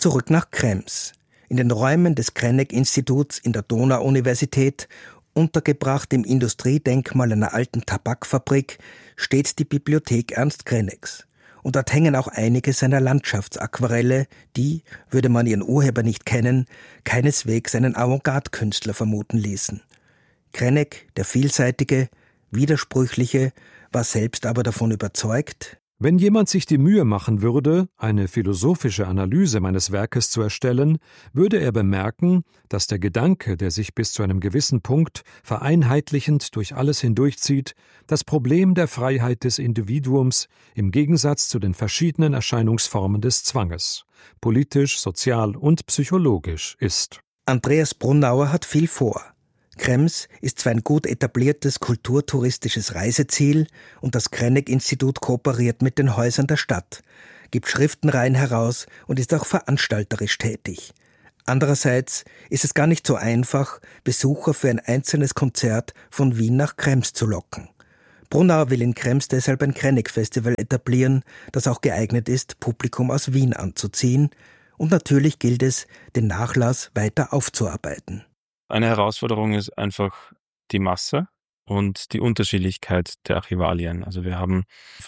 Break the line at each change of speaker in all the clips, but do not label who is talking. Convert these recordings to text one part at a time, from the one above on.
Zurück nach Krems. In den Räumen des Krennek-Instituts in der Donau-Universität, untergebracht im Industriedenkmal einer alten Tabakfabrik, steht die Bibliothek Ernst Kreneks. Und dort hängen auch einige seiner Landschaftsaquarelle, die, würde man ihren Urheber nicht kennen, keineswegs einen Avantgarde-Künstler vermuten ließen. Krennek, der Vielseitige, Widersprüchliche, war selbst aber davon überzeugt:
Wenn jemand sich die Mühe machen würde, eine philosophische Analyse meines Werkes zu erstellen, würde er bemerken, dass der Gedanke, der sich bis zu einem gewissen Punkt vereinheitlichend durch alles hindurchzieht, das Problem der Freiheit des Individuums im Gegensatz zu den verschiedenen Erscheinungsformen des Zwanges, politisch, sozial und psychologisch ist.
Andreas Brunauer hat viel vor. Krems ist zwar ein gut etabliertes kulturtouristisches Reiseziel und das Krennek-Institut kooperiert mit den Häusern der Stadt, gibt Schriftenreihen heraus und ist auch veranstalterisch tätig. Andererseits ist es gar nicht so einfach, Besucher für ein einzelnes Konzert von Wien nach Krems zu locken. Brunauer will in Krems deshalb ein Krennek-Festival etablieren, das auch geeignet ist, Publikum aus Wien anzuziehen. Und natürlich gilt es, den Nachlass weiter aufzuarbeiten.
Eine Herausforderung ist einfach die Masse und die Unterschiedlichkeit der Archivalien. Also wir haben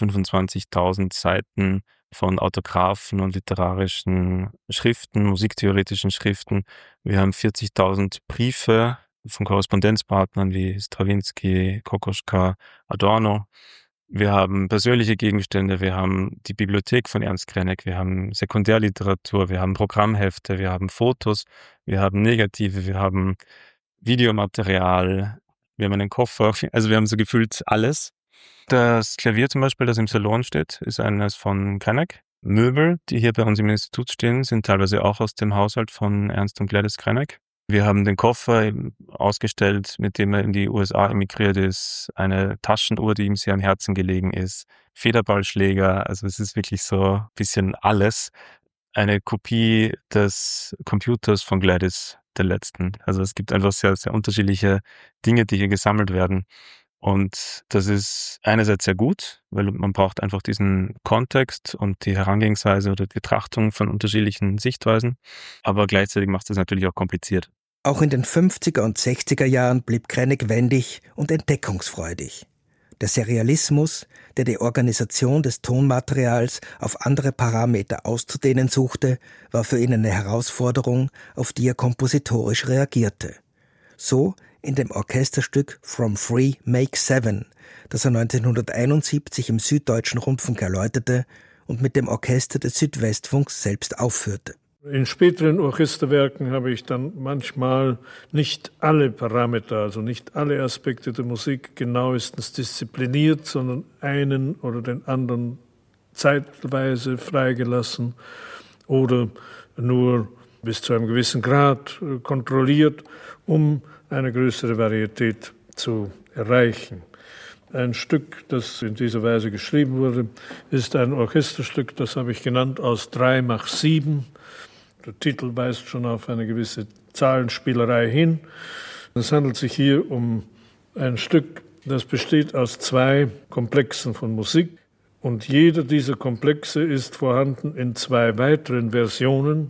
25.000 Seiten von Autographen und literarischen Schriften, musiktheoretischen Schriften. Wir haben 40.000 Briefe von Korrespondenzpartnern wie Strawinsky, Kokoschka, Adorno. Wir haben persönliche Gegenstände, wir haben die Bibliothek von Ernst Krennek, wir haben Sekundärliteratur, wir haben Programmhefte, wir haben Fotos, wir haben Negative, wir haben Videomaterial, wir haben einen Koffer, also wir haben so gefühlt alles. Das Klavier zum Beispiel, das im Salon steht, ist eines von Krennek. Möbel, die hier bei uns im Institut stehen, sind teilweise auch aus dem Haushalt von Ernst und Gladys Krennek. Wir haben den Koffer ausgestellt, mit dem er in die USA emigriert ist, eine Taschenuhr, die ihm sehr am Herzen gelegen ist, Federballschläger, also es ist wirklich so ein bisschen alles. Eine Kopie des Computers von Gladys, der letzten. Also es gibt einfach sehr, sehr unterschiedliche Dinge, die hier gesammelt werden. Und das ist einerseits sehr gut, weil man braucht einfach diesen Kontext und die Herangehensweise oder die Betrachtung von unterschiedlichen Sichtweisen. Aber gleichzeitig macht es natürlich auch kompliziert.
Auch in den 50er und 60er Jahren blieb Krennek wendig und entdeckungsfreudig. Der Serialismus, der die Organisation des Tonmaterials auf andere Parameter auszudehnen suchte, war für ihn eine Herausforderung, auf die er kompositorisch reagierte. So in dem Orchesterstück From Free Make Seven, das er 1971 im Süddeutschen Rundfunk erläuterte und mit dem Orchester des Südwestfunks selbst aufführte.
In späteren Orchesterwerken habe ich dann manchmal nicht alle Parameter, also nicht alle Aspekte der Musik genauestens diszipliniert, sondern einen oder den anderen zeitweise freigelassen oder nur bis zu einem gewissen Grad kontrolliert, um eine größere Varietät zu erreichen. Ein Stück, das in dieser Weise geschrieben wurde, ist ein Orchesterstück, das habe ich genannt, aus 3x7. Der Titel weist schon auf eine gewisse Zahlenspielerei hin. Es handelt sich hier um ein Stück, das besteht aus 2 Komplexen von Musik. Und jeder dieser Komplexe ist vorhanden in 2 weiteren Versionen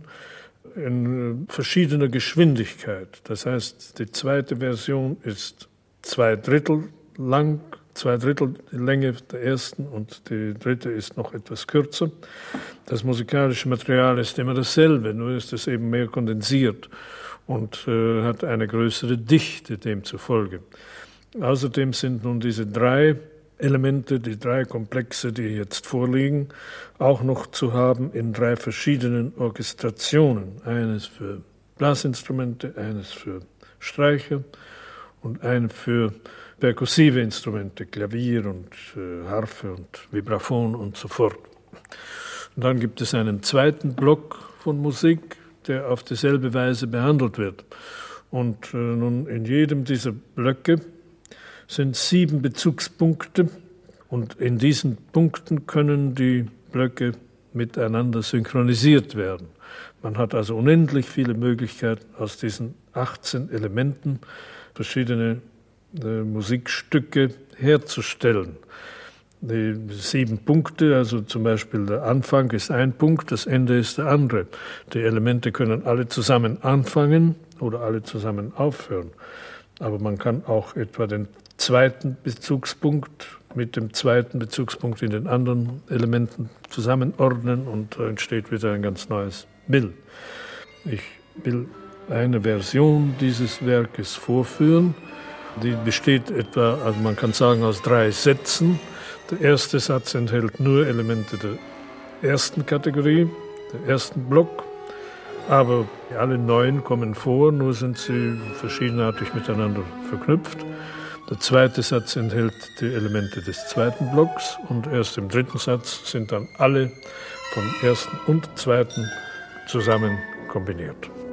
in verschiedener Geschwindigkeit. Das heißt, die zweite Version ist 2/3 lang, 2/3 die Länge der ersten und die dritte ist noch etwas kürzer. Das musikalische Material ist immer dasselbe, nur ist es eben mehr kondensiert und hat eine größere Dichte demzufolge. Außerdem sind nun diese 3 Elemente, die 3 Komplexe, die jetzt vorliegen, auch noch zu haben in 3 verschiedenen Orchestrationen. Eines für Blasinstrumente, eines für Streicher und ein für perkussive Instrumente, Klavier und Harfe und Vibraphon und so fort. Und dann gibt es einen zweiten Block von Musik, der auf dieselbe Weise behandelt wird. Und nun in jedem dieser Blöcke sind 7 Bezugspunkte und in diesen Punkten können die Blöcke miteinander synchronisiert werden. Man hat also unendlich viele Möglichkeiten, aus diesen 18 Elementen verschiedene Musikstücke herzustellen. die 7 Punkte, also zum Beispiel der Anfang ist ein Punkt, das Ende ist der andere. Die Elemente können alle zusammen anfangen oder alle zusammen aufhören. Aber man kann auch etwa den zweiten Bezugspunkt mit dem zweiten Bezugspunkt in den anderen Elementen zusammenordnen und da entsteht wieder ein ganz neues Bild. Ich will eine Version dieses Werkes vorführen. Die besteht etwa, also man kann sagen, aus 3 Sätzen. Der erste Satz enthält nur Elemente der ersten Kategorie, der ersten Block. Aber alle 9 kommen vor, nur sind sie verschiedenartig miteinander verknüpft. Der zweite Satz enthält die Elemente des zweiten Blocks und erst im dritten Satz sind dann alle vom ersten und zweiten zusammen kombiniert.